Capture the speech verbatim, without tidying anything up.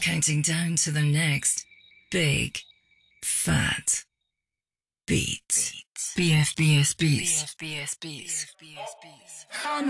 counting down to the next big, fat beat. B F B S Beats. B F B S Beats.